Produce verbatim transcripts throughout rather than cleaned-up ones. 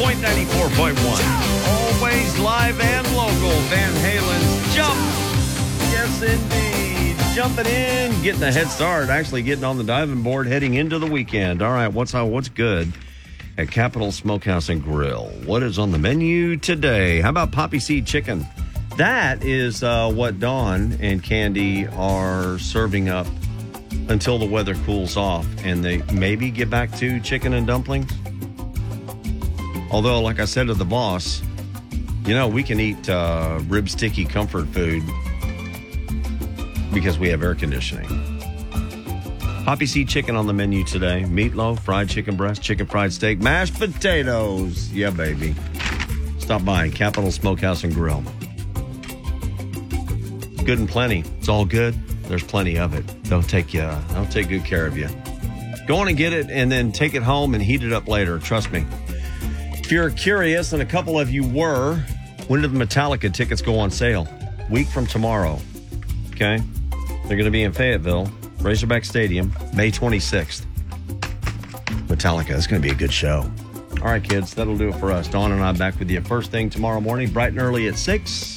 Point ninety-four point one. Always live and local. Van Halen's Jump. Yes, indeed. Jumping in, getting a head start, actually getting on the diving board, heading into the weekend. All right, what's how, what's good at Capital Smokehouse and Grill? What is on the menu today? How about poppy seed chicken? That is uh, what Dawn and Candy are serving up until the weather cools off and they maybe get back to chicken and dumplings. Although, like I said to the boss, you know, we can eat uh, rib sticky comfort food because we have air conditioning. Poppy seed chicken on the menu today. Meatloaf, fried chicken breast, chicken fried steak, mashed potatoes. Yeah, baby. Stop by Capital Smokehouse and Grill. Good and plenty. It's all good. There's plenty of it. They'll take you. They'll take good care of you. Go on and get it, and then take it home and heat it up later. Trust me. If you're curious, and a couple of you were, when did the Metallica tickets go on sale? Week from tomorrow. Okay, they're going to be in Fayetteville, Razorback Stadium, May twenty-sixth. Metallica. It's going to be a good show. All right, kids, that'll do it for us. Dawn and I back with you first thing tomorrow morning, bright and early at six.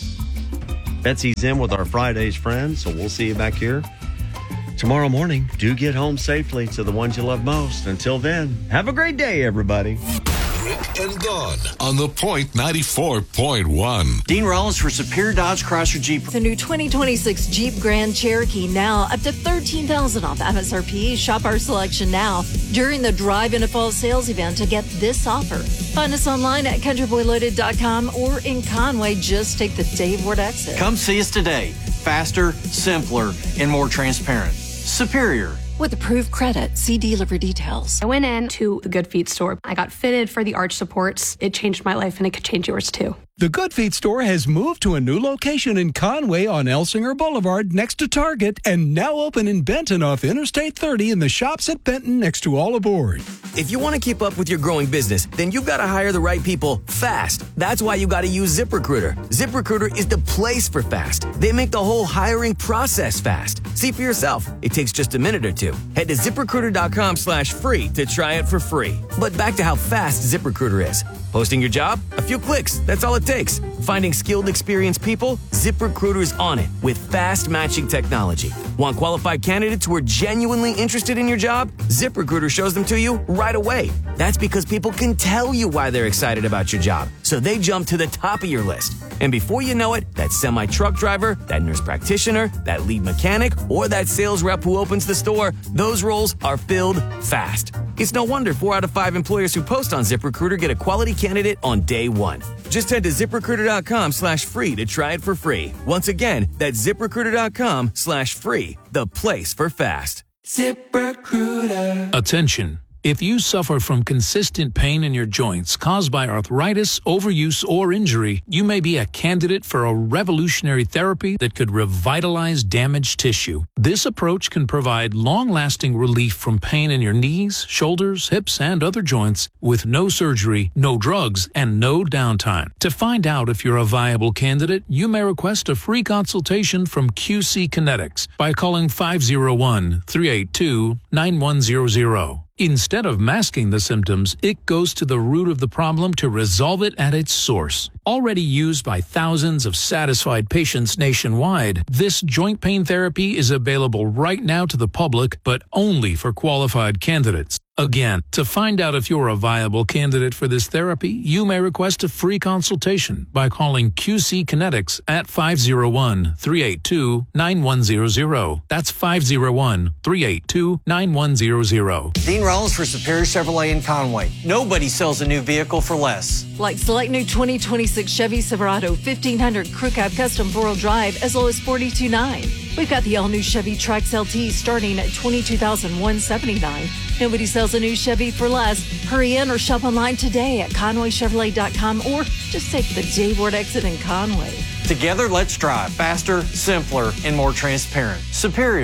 Betsy's in with our Fridays friends, so we'll see you back here tomorrow morning. Do get home safely to the ones you love most. Until then, have a great day, everybody. Rick and Dawn on the Point ninety-four point one. Dean Rollins for Superior Dodge Chrysler Jeep. The new twenty twenty-six Jeep Grand Cherokee now up to thirteen thousand dollars off M S R P. Shop our selection now during the Drive Into Fall sales event to get this offer. Find us online at country boy loaded dot com or in Conway. Just take the Dave Ward exit. Come see us today. Faster, simpler, and more transparent. Superior. With approved credit, see dealer for details. I went in to the Good Feet store. I got fitted for the arch supports. It changed my life, and it could change yours too. The Good Feet store has moved to a new location in Conway on Elsinger Boulevard next to Target and now open in Benton off Interstate thirty in the shops at Benton next to All Aboard. If you want to keep up with your growing business, then you've got to hire the right people fast. That's why you got to use ZipRecruiter. ZipRecruiter is the place for fast. They make the whole hiring process fast. See for yourself. It takes just a minute or two. Head to ZipRecruiter.com slash free to try it for free. But back to how fast ZipRecruiter is. Posting your job? A few clicks. That's all it takes. Finding skilled, experienced people? ZipRecruiter is on it with fast matching technology. Want qualified candidates who are genuinely interested in your job? ZipRecruiter shows them to you right away. That's because people can tell you why they're excited about your job, so they jump to the top of your list. And before you know it, that semi-truck driver, that nurse practitioner, that lead mechanic, or that sales rep who opens the store, those roles are filled fast. It's no wonder four out of five employers who post on ZipRecruiter get a quality candidate on day one. Just head to ZipRecruiter.com slash free to try it for free. Once again, that's ZipRecruiter.com slash free, the place for fast. ZipRecruiter. Attention. If you suffer from consistent pain in your joints caused by arthritis, overuse, or injury, you may be a candidate for a revolutionary therapy that could revitalize damaged tissue. This approach can provide long-lasting relief from pain in your knees, shoulders, hips, and other joints with no surgery, no drugs, and no downtime. To find out if you're a viable candidate, you may request a free consultation from Q C Kinetics by calling five oh one, three eight two, nine one zero zero. Instead of masking the symptoms, it goes to the root of the problem to resolve it at its source. Already used by thousands of satisfied patients nationwide, this joint pain therapy is available right now to the public, but only for qualified candidates. Again, to find out if you're a viable candidate for this therapy, you may request a free consultation by calling Q C Kinetics at five oh one, three eight two, nine one zero zero. That's five oh one, three eight two, nine one zero zero. Dean Rollins for Superior Chevrolet in Conway. Nobody sells a new vehicle for less. Like select new twenty twenty-six Chevy Silverado fifteen hundred Crew Cab Custom four-wheel drive as low as forty-two thousand nine hundred dollars. We've got the all-new Chevy Trax L T starting at twenty-two thousand one hundred seventy-nine dollars. Nobody sells a new Chevy for less. Hurry in or shop online today at Conway Chevrolet dot com or just take the Dave Ward exit in Conway. Together, let's drive faster, simpler, and more transparent. Superior.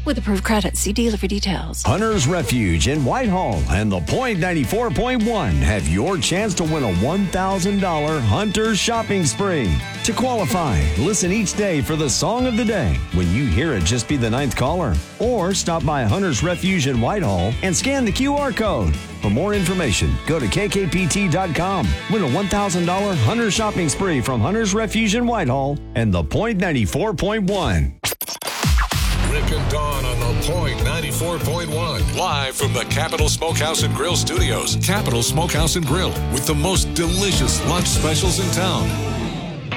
with approved credit. See dealer for details. Hunter's Refuge in Whitehall and the Point ninety-four point one have your chance to win a one thousand dollars Hunter's shopping spree. To qualify, listen each day for the song of the day. When you hear it, just be the ninth caller. Or stop by Hunter's Refuge in Whitehall and scan the Q R code. For more information, go to K K P T dot com. Win a one thousand dollars Hunter's shopping spree from Hunter's Refuge in Whitehall and the Point ninety-four point one. Rick and Dawn on the Point ninety-four point one. Live from the Capital Smokehouse and Grill Studios. Capital Smokehouse and Grill with the most delicious lunch specials in town.